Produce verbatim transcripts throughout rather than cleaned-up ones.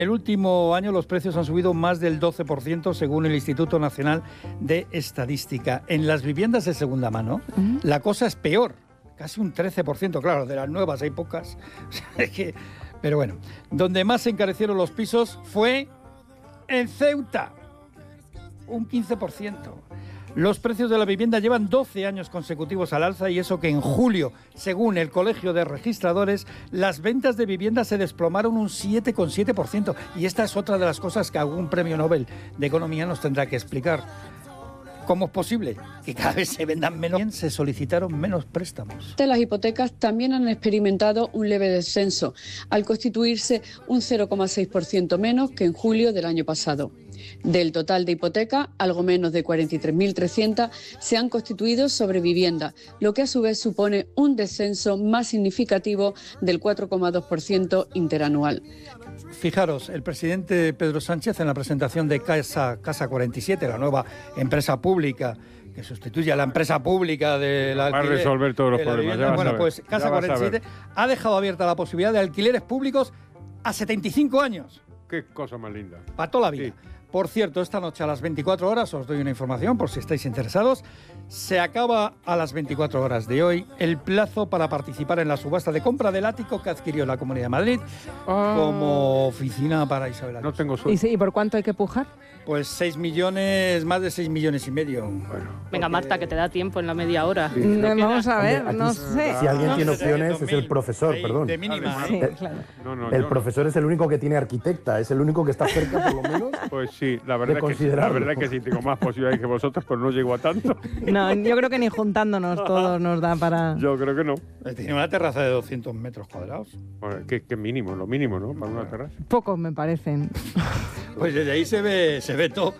El último año los precios han subido más del doce por ciento según el Instituto Nacional de Estadística. En las viviendas de segunda mano, uh-huh. la cosa es peor, casi un trece por ciento, claro, de las nuevas hay pocas. O sea, es que, pero bueno, donde más se encarecieron los pisos fue en Ceuta, un quince por ciento. Los precios de la vivienda llevan doce años consecutivos al alza y eso que en julio, según el Colegio de Registradores, las ventas de vivienda se desplomaron un siete coma siete por ciento. Y esta es otra de las cosas que algún premio Nobel de Economía nos tendrá que explicar. ¿Cómo es posible que cada vez se vendan menos? Se solicitaron menos préstamos. Las hipotecas también han experimentado un leve descenso, al constituirse un cero coma seis por ciento menos que en julio del año pasado. Del total de hipotecas, algo menos de cuarenta y tres mil trescientas se han constituido sobre vivienda, lo que a su vez supone un descenso más significativo del cuatro coma dos por ciento interanual. Fijaros, el presidente Pedro Sánchez en la presentación de Casa, Casa cuarenta y siete, la nueva empresa pública que sustituye a la empresa pública de la alquiler, va a resolver todos los problemas. Ya bueno, vas pues Casa cuarenta y siete ha dejado abierta la posibilidad de alquileres públicos a setenta y cinco años. Qué cosa más linda. Para toda la vida. Sí. Por cierto, esta noche a las veinticuatro horas, os doy una información por si estáis interesados, se acaba a las veinticuatro horas de hoy el plazo para participar en la subasta de compra del ático que adquirió la Comunidad de Madrid oh. como oficina para Isabel Ayuso. No tengo suerte. ¿Y, sí, ¿Y por cuánto hay que pujar? Pues seis millones, más de seis millones y medio. Bueno, venga, porque... Marta, que te da tiempo en la media hora. Sí. No, vamos a ver, Hombre, no sé. Si alguien no tiene sé. opciones es el profesor, de, perdón. De mínima, sí, ¿eh? claro. No, no, el yo... profesor es el único que tiene arquitecta, es el único que está cerca, por lo menos. Pues sí, la verdad, que sí, la verdad que sí, tengo más posibilidades que vosotros, pero no llego a tanto. No, yo creo que ni juntándonos todos nos da para... Yo creo que no. Tiene una terraza de doscientos metros cuadrados. Bueno, que, que mínimo, lo mínimo, ¿no? Para una terraza. Pocos me parecen. Pues desde ahí se ve, se ve todo.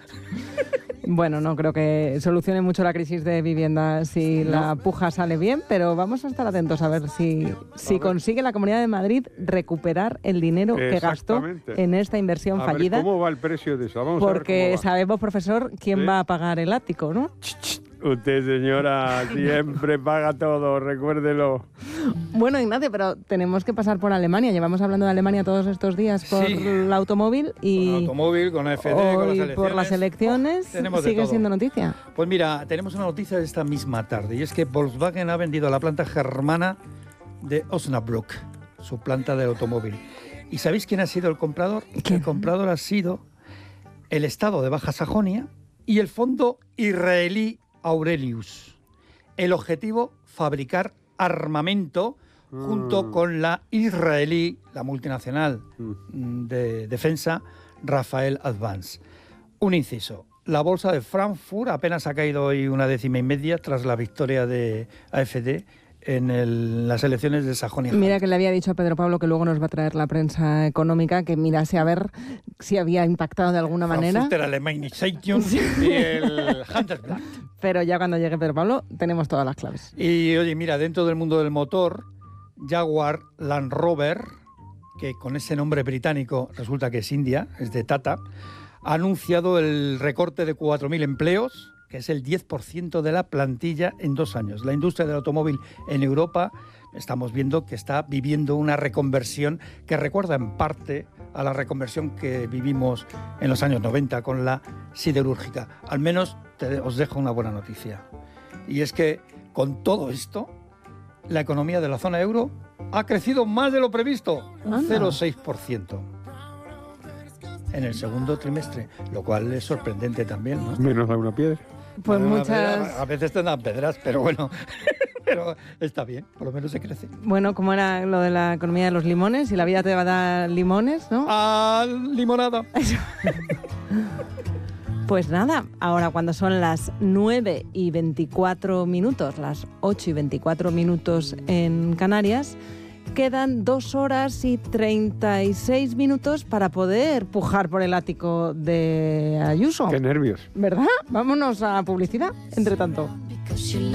Bueno, no creo que solucione mucho la crisis de vivienda si no. la puja sale bien, pero vamos a estar atentos a ver si, si ver. consigue la Comunidad de Madrid recuperar el dinero que gastó en esta inversión a fallida. Ver, ¿cómo va el precio de eso? Vamos Porque a ver cómo va. Sabemos, profesor, quién ¿Sí? va a pagar el ático, ¿no? Ch, ch, usted, señora, siempre paga todo, recuérdelo. Bueno, Ignacio, pero tenemos que pasar por Alemania. Llevamos hablando de Alemania todos estos días por sí. el automóvil y... Con el automóvil, con F D, hoy con las elecciones. por las elecciones oh, sigue siendo noticia. Pues mira, tenemos una noticia de esta misma tarde y es que Volkswagen ha vendido la planta germana de Osnabrück, su planta de automóvil. ¿Y sabéis quién ha sido el comprador? ¿Quién? El comprador ha sido el Estado de Baja Sajonia y el fondo israelí Aurelius. El objetivo, fabricar armamento mm. junto con la israelí, la multinacional mm. de defensa, Rafael Advance. Un inciso. La bolsa de Frankfurt apenas ha caído hoy una décima y media tras la victoria de A F D en el, las elecciones de Sajonia. Mira que le había dicho a Pedro Pablo que luego nos va a traer la prensa económica, que mirase a ver si había impactado de alguna manera. Frankfurter Allgemeine Zeitung y el Handelsblatt. Pero ya cuando llegue Pedro Pablo tenemos todas las claves. Y oye, mira, dentro del mundo del motor, Jaguar Land Rover, que con ese nombre británico resulta que es India, es de Tata, ha anunciado el recorte de cuatro mil empleos, que es el diez por ciento de la plantilla en dos años. La industria del automóvil en Europa estamos viendo que está viviendo una reconversión que recuerda en parte a la reconversión que vivimos en los años noventa con la siderúrgica. Al menos te, os dejo una buena noticia. Y es que con todo esto, la economía de la zona euro ha crecido más de lo previsto, un cero coma seis por ciento. En el segundo trimestre, lo cual es sorprendente también, ¿no? Menos da una piedra. Pues Una muchas... Pedra, a veces te dan pedras, pero bueno, pero está bien, por lo menos se crece. Bueno, ¿cómo era lo de la economía de los limones? Y la vida te va a dar limones, ¿no? ¡Ah, limonada! Pues nada, ahora cuando son las nueve y veinticuatro minutos, las ocho y veinticuatro minutos en Canarias, quedan dos horas y treinta y seis minutos para poder pujar por el ático de Ayuso. ¡Qué nervios! ¿Verdad? Vámonos a publicidad, entre tanto.